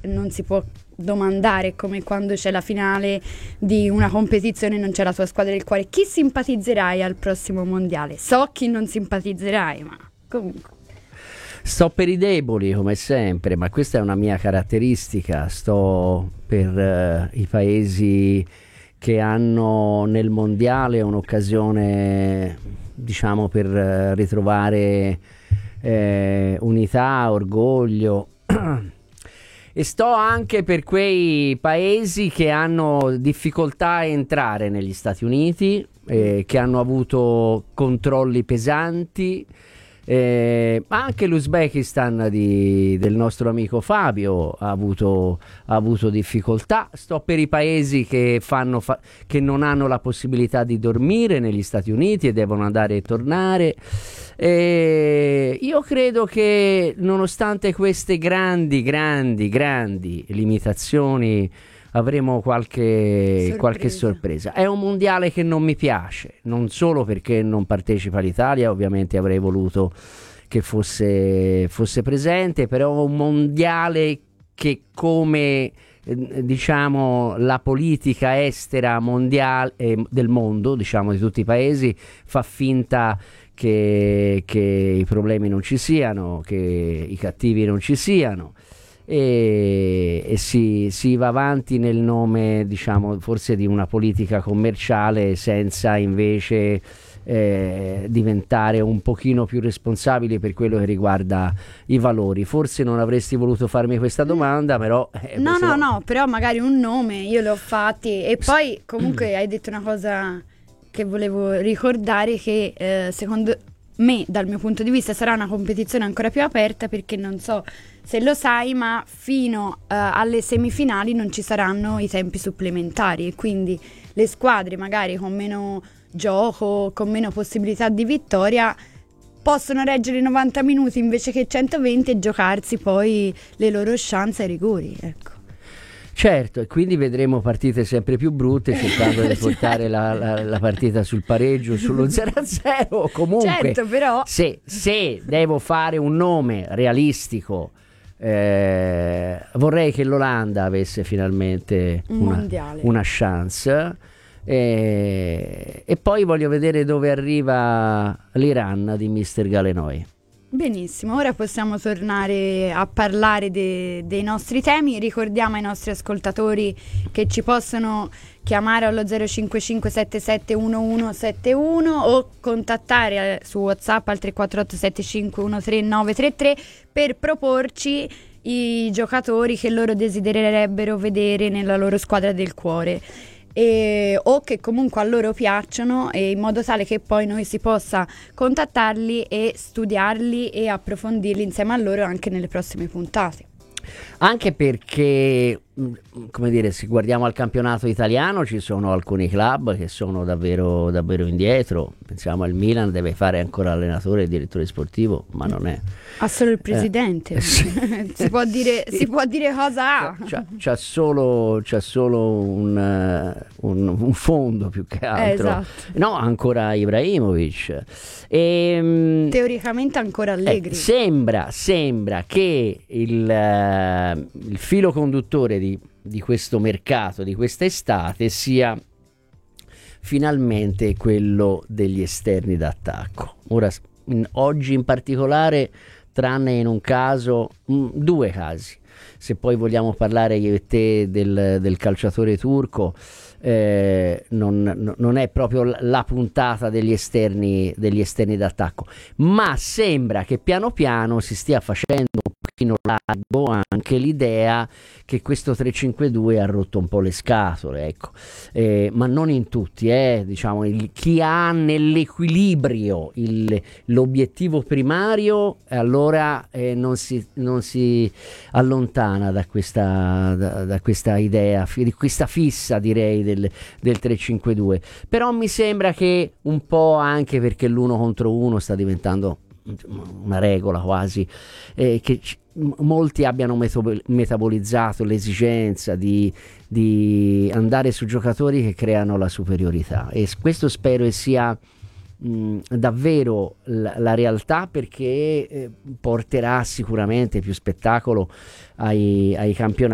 non si può domandare, come quando c'è la finale di una competizione e non c'è la tua squadra del cuore, chi simpatizzerai al prossimo mondiale? So chi non simpatizzerai, ma comunque sto per i deboli come sempre, ma questa è una mia caratteristica. Sto per i paesi che hanno nel mondiale un'occasione, diciamo, per ritrovare unità, orgoglio. E sto anche per quei paesi che hanno difficoltà a entrare negli Stati Uniti, che hanno avuto controlli pesanti, ma anche l'Uzbekistan del nostro amico Fabio ha avuto difficoltà. Sto per i paesi che non hanno la possibilità di dormire negli Stati Uniti e devono andare e tornare. Io credo che nonostante queste grandi limitazioni avremo qualche sorpresa. È un mondiale che non mi piace, non solo perché non partecipa l'Italia, ovviamente avrei voluto che fosse presente, però un mondiale che, come diciamo la politica estera mondiale del mondo, diciamo di tutti i paesi, fa finta che i problemi non ci siano, che i cattivi non ci siano, e si va avanti nel nome, diciamo, forse di una politica commerciale, senza invece diventare un pochino più responsabili per quello che riguarda i valori. Forse non avresti voluto farmi questa domanda, però no, però magari un nome io l'ho fatti. E poi comunque hai detto una cosa che volevo ricordare, che secondo me, dal mio punto di vista, sarà una competizione ancora più aperta, perché non so se lo sai, ma fino alle semifinali non ci saranno i tempi supplementari, e quindi le squadre magari con meno gioco, con meno possibilità di vittoria, possono reggere 90 minuti invece che 120 e giocarsi poi le loro chance ai rigori, ecco. Certo, e quindi vedremo partite sempre più brutte, cercando di portare la partita sul pareggio, sullo 0-0. Comunque, certo, però se devo fare un nome realistico, vorrei che l'Olanda avesse finalmente una chance, e poi voglio vedere dove arriva l'Iran di Mister Galenoi. Benissimo, ora possiamo tornare a parlare dei nostri temi. Ricordiamo ai nostri ascoltatori che ci possono chiamare allo 055 77 1171 o contattare su WhatsApp al 348 75 13 933 per proporci i giocatori che loro desidererebbero vedere nella loro squadra del cuore. O che comunque a loro piacciono, e in modo tale che poi noi si possa contattarli e studiarli e approfondirli insieme a loro anche nelle prossime puntate. Anche perché, come dire, se guardiamo al campionato italiano, ci sono alcuni club che sono davvero indietro. Pensiamo al Milan, deve fare ancora allenatore e direttore sportivo, ma non è. Ha solo il presidente. si può dire cosa ha. C'ha solo un fondo, più che altro. Esatto. No, ancora Ibrahimovic. Teoricamente ancora Allegri. Sembra che il filo conduttore di questo mercato, di questa estate, sia finalmente quello degli esterni d'attacco. Ora, oggi in particolare, tranne in un caso, due casi, se poi vogliamo parlare io e te del calciatore turco, non è proprio la puntata degli esterni d'attacco, ma sembra che piano piano si stia facendo un pochino largo anche l'idea che questo 3-5-2 ha rotto un po' le scatole, ecco. Ma non in tutti, diciamo, chi ha nell'equilibrio l'obiettivo primario, allora non si allontana da questa idea, di questa fissa, direi, del 3-5-2. Però mi sembra che un po', anche perché l'1 contro 1 sta diventando una regola quasi, che molti abbiano metabolizzato l'esigenza di andare su giocatori che creano la superiorità, e questo spero sia davvero la realtà, perché porterà sicuramente più spettacolo ai campionati.